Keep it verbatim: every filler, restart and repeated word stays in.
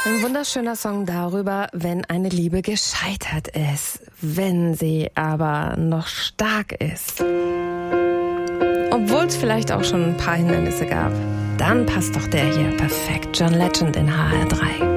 Ein wunderschöner Song darüber, wenn eine Liebe gescheitert ist, wenn sie aber noch stark ist. Obwohl es vielleicht auch schon ein paar Hindernisse gab, dann passt doch der hier perfekt. John Legend in H R drei.